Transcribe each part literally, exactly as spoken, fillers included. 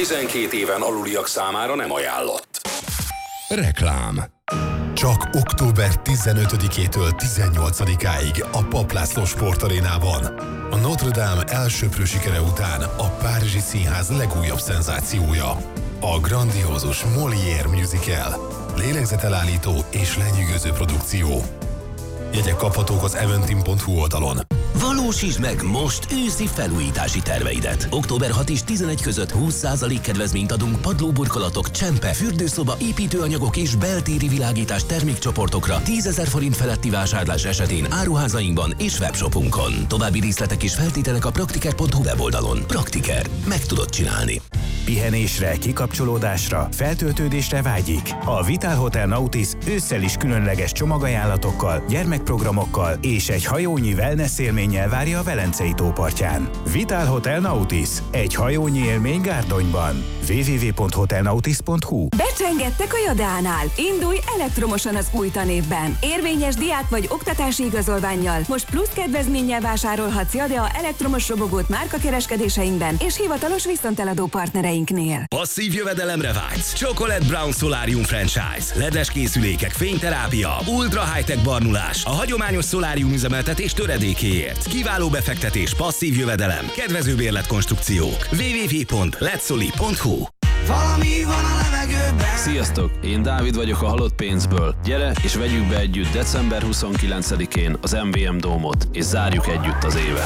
tizenkét éven aluliak számára nem ajánlott. Reklám. Csak október tizenötödikétől tizennyolcadikáig a Papp László Sportarénában. A Notre Dame elsöprő sikere után a Párizsi Színház legújabb szenzációja. A grandiózus Molière musical. Lélegzetelállító és lenyűgöző produkció. Jegyek kaphatók az eventim pont hu oldalon. Valósítsd meg most őszi felújítási terveidet. október hatodika és tizenegy között húsz százalék kedvezményt adunk padlóburkolatok, csempe, fürdőszoba, építőanyagok és beltéri világítás termékcsoportokra tízezer forint feletti vásárlás esetén áruházainkban és webshopunkon. További részletek és feltételek a praktiker pont hu weboldalon. Praktiker. Meg tudod csinálni. Pihenésre, kikapcsolódásra, feltöltődésre vágyik. A Vitál Hotel Nautis ősszel is különleges csomagajánlatokkal, gyermekprogramokkal és egy hajónyi wellness élménnyel várja a Velencei tópartján. Vitál Hotel Nautis. Egy hajónyi élmény Gárdonyban. double-u double-u double-u pont hotelnautis pont hu. Becsengettek a Jadánál. Indulj elektromosan az új tanévben. Érvényes diák vagy oktatási igazolvánnyal. Most plusz kedvezménnyel vásárolhatsz Jadea elektromos robogót márkakereskedéseinkben és hivatalos viszonteladó partnereinknél. Passzív jövedelemre vágysz? Chocolate Brown Solarium Franchise. ledes készülékek, fényterápia, ultra high-tech barnulás, a hagyományos szolárium üzemeltetés töredékéért. Kiváló befektetés, passzív jövedelem, kedvező bérletkonstrukciók. double-u double-u double-u pont letsoli pont hu. Valami van a levegőben. Sziasztok, én Dávid vagyok a Halott pénzből. Gyere és vegyük be együtt december huszonkilencedikén az em vé em Dómot, és zárjuk együtt az évet.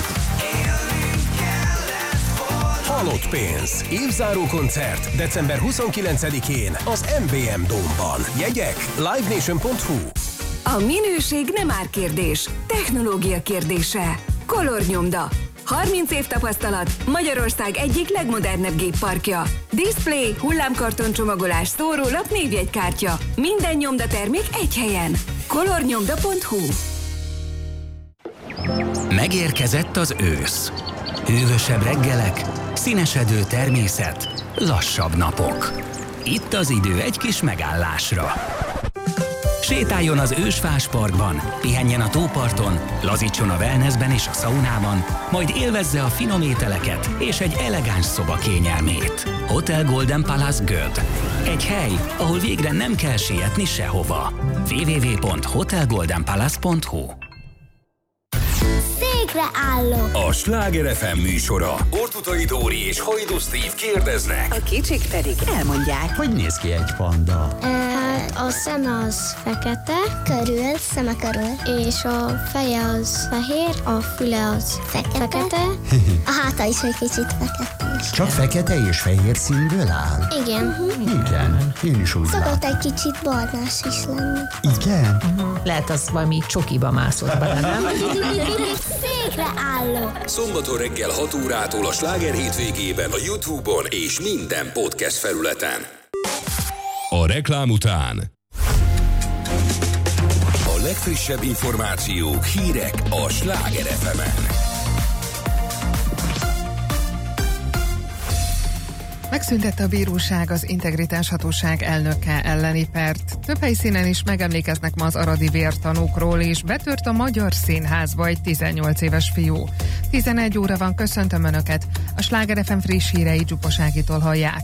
Halott pénz. Évzáró koncert december huszonkilencedikén az em vé em Dómban. Jegyek live nation pont hu. A minőség nem árkérdés, technológia kérdése. Color Nyomda. harminc év tapasztalat, Magyarország egyik legmodernebb gépparkja. Display, hullámkarton csomagolás, szórólap, névjegykártya. Minden nyomdatermék egy helyen. color nyomda pont hu. Megérkezett az ősz. Hűvösebb reggelek, színesedő természet, lassabb napok. Itt az idő egy kis megállásra. Sétáljon az Ősfás Parkban, pihenjen a tóparton, lazítson a wellnessben és a szaunában, majd élvezze a finom ételeket és egy elegáns szoba kényelmét. Hotel Golden Palace Göd. Egy hely, ahol végre nem kell sietni sehova. double-u double-u double-u pont hotel golden palace pont hu. Székre állok. A Sláger ef em műsora. Ortutai Dóri és Hajdú Steve kérdeznek. A kicsik pedig elmondják. Hogy néz ki egy panda? Hát a szeme az fekete, körül, szeme körül, és a feje az fehér, a füle az fekete, fekete. A háta is egy kicsit fekete. Csak fekete és fehér színből áll? Igen. Uh-huh. Igen, én is úgy Szokott látom. egy kicsit barnás is lenni. Igen? Uh-huh. Lehet, az valami csokiba mászott bele, nem? Székre állok. Szombaton reggel hat órától a Sláger hétvégében a YouTube-on és minden podcast felületen. A reklám után A legfrissebb információk, hírek a Sláger ef emen. Megszüntette a bíróság az Integritáshatóság elnöke elleni pert. Több helyszínen is megemlékeznek ma az aradi vértanúkról, és betört a Magyar Színházba egy tizennyolc éves fiú. tizenegy óra van, köszöntöm Önöket. A Sláger ef em friss hírei Dzsuposs Ágitól hallják.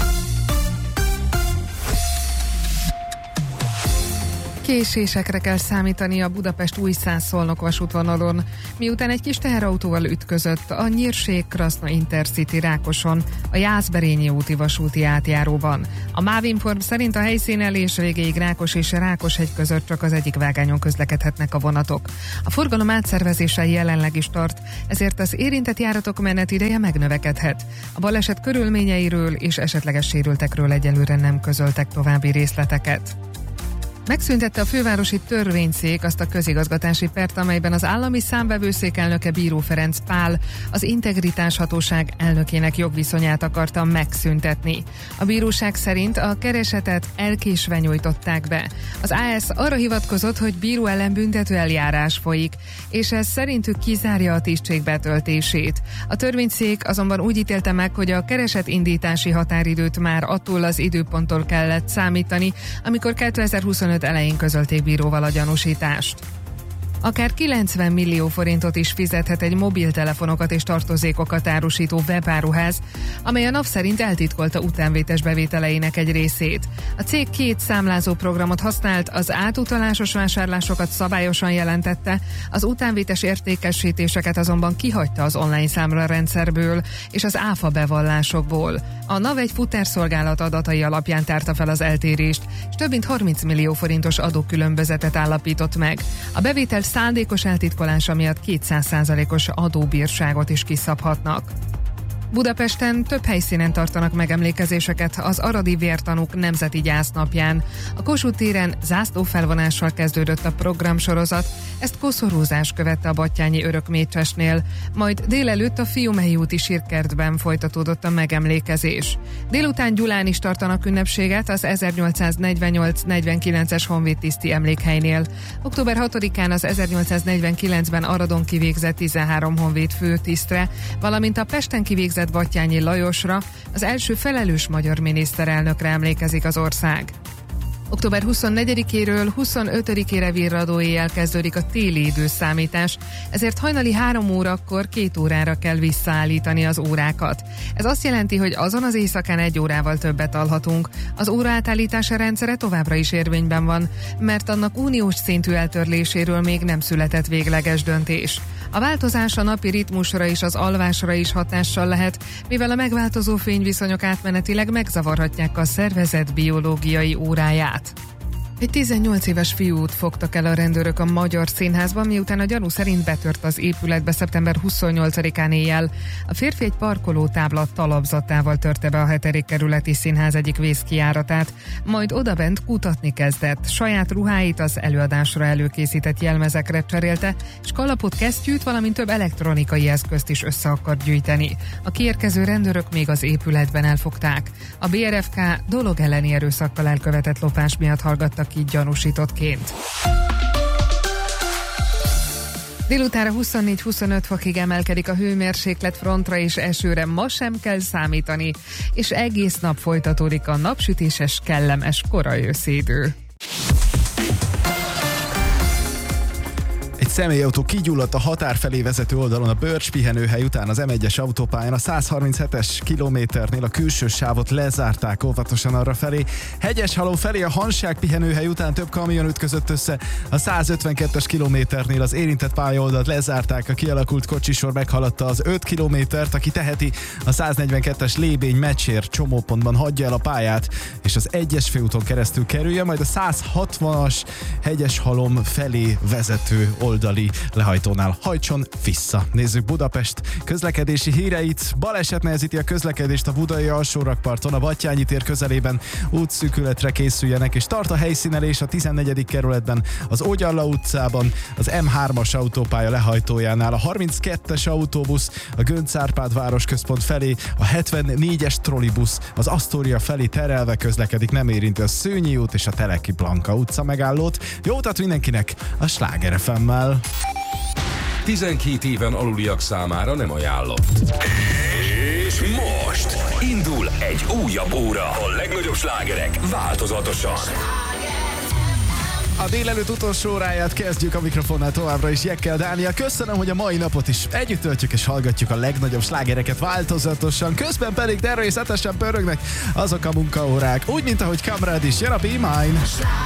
Késésekre kell számítani a Budapest-Újszász-Szolnok vasútvonalon, miután egy kis teherautóval ütközött a Nyírség-Kraszna Intercity Rákoson, a Jászberényi úti vasúti átjáróban. A Mávinform szerint a helyszín elés végéig Rákos és Rákoshegy között csak az egyik vágányon közlekedhetnek a vonatok. A forgalom átszervezése jelenleg is tart, ezért az érintett járatok menetideje megnövekedhet. A baleset körülményeiről és esetleges sérültekről egyelőre nem közöltek további részleteket. Megszüntette a fővárosi törvényszék azt a közigazgatási pert, amelyben az állami számvevőszék elnöke Bíró Ferenc Pál az Integritáshatóság elnökének jogviszonyát akarta megszüntetni. A bíróság szerint a keresetet elkésve nyújtották be. Az á es arra hivatkozott, hogy bíró ellen büntető eljárás folyik, és ez szerintük kizárja a tisztség betöltését. A törvényszék azonban úgy ítélte meg, hogy a kereset indítási határidőt már attól az időponttól kellett számítani, amikor kétezer-huszonöt elején közölték bíróval a gyanúsítást. Akár kilencven millió forintot is fizethet egy mobiltelefonokat és tartozékokat árusító webáruház, amely a NAV szerint eltitkolta utánvétes bevételeinek egy részét. A cég két számlázó programot használt, az átutalásos vásárlásokat szabályosan jelentette, az utánvétes értékesítéseket azonban kihagyta az online számlarendszerből és az áfa bevallásokból. A NAV egy futárszolgálat adatai alapján tárta fel az eltérést, és több mint harminc millió forintos adókülönbözetet állapított meg. A bevétel szándékos eltitkolása miatt kétszáz százalékos adóbírságot is kiszabhatnak. Budapesten több helyszínen tartanak megemlékezéseket az aradi vértanúk nemzeti gyásznapján. A Kossuth téren zászlófelvonással kezdődött a programsorozat, ezt koszorúzás követte a Battyányi Örökmécsesnél, majd délelőtt a Fiumei úti sírkertben folytatódott a megemlékezés. Délután Gyulán is tartanak ünnepséget az ezernyolcszáznegyvennyolc negyvenkilences honvédtiszti emlékhelynél. október hatodikán az ezernyolcszáznegyvenkilencben Aradon kivégzett tizenhárom honvéd főtisztre, valamint a Pesten kivégzett Battyányi Lajosra, az első felelős magyar miniszterelnökre emlékezik az ország. október huszonnegyedikéről huszonötödikére virradó éjjel kezdődik a téli időszámítás, ezért hajnali három órakor két órára kell visszaállítani az órákat. Ez azt jelenti, hogy azon az éjszakán egy órával többet alhatunk. Az óra átállítása rendszere továbbra is érvényben van, mert annak uniós szintű eltörléséről még nem született végleges döntés. A változás a napi ritmusra és az alvásra is hatással lehet, mivel a megváltozó fényviszonyok átmenetileg megzavarhatják a szervezet biológiai óráját. Egy tizennyolc éves fiút fogtak el a rendőrök a Magyar Színházban, miután a gyanú szerint betört az épületbe szeptember huszonnyolcadikán éjjel. A férfi egy parkolótábla talapzatával törte be a hetedik kerületi színház egyik vészkijáratát, majd odabent kutatni kezdett. Saját ruháit az előadásra előkészített jelmezekre cserélte, és kalapot, kesztyűt, valamint több elektronikai eszközt is össze akart gyűjteni. A kiérkező rendőrök még az épületben elfogták. A bé er ef ká dolog elleni erőszakkal elkövetett lopás miatt hallgattak ki gyanúsítottként. Délutánra huszonnégy-huszonöt fokig emelkedik a hőmérséklet, frontra és esőre ma sem kell számítani, és egész nap folytatódik a napsütéses, kellemes korai őszi idő. Egy személyautó kigyulladt a határ felé vezető oldalon a Börcs pihenőhely után az em egyes autópályán. A százharminchetes kilométernél a külső sávot lezárták óvatosan arra felé. Hegyeshalom felé a Hanság pihenőhely után több kamion ütközött össze. A százötvenkettes kilométernél az érintett pályaoldalt lezárták, a kialakult kocsisor meghaladta az öt kilométert, aki teheti, a száznegyvenkettes Lébény-Mecsér csomópontban hagyja el a pályát, és az egyes főúton keresztül kerülje, majd a százhatvanas Hegyeshalom felé vezető oldali lehajtónál hajtson vissza. Nézzük Budapest közlekedési híreit. Baleset nehezíti a közlekedést a budai alsórakparton, a Battyányi tér közelében. Útszűkületre készüljenek, és tart a helyszínelés a tizennegyedik kerületben, az Ógyalla utcában, az em hármas autópálya lehajtójánál, a harminckettes autóbusz a Gönc Árpád városközpont felé, a hetvennégyes trollibusz az Asztória felé terelve közlekedik, nem érinti a Szőnyi út és a Teleki Blanka utca megállót. Jó utat mindenkinek a Sláger ef emmel. tizenkét éven aluliak számára nem ajánlott. És most indul egy újabb óra. A legnagyobb slágerek változatosan. A délelőtt utolsó óráját kezdjük, a mikrofonnál továbbra is Jekkel Dániel. Köszönöm, hogy a mai napot is együtt töltjük és hallgatjuk a legnagyobb slágereket változatosan. Közben pedig természetesen pörögnek azok a munkaórák, úgy, mint ahogy Kamrád is. Jön a Be Mine!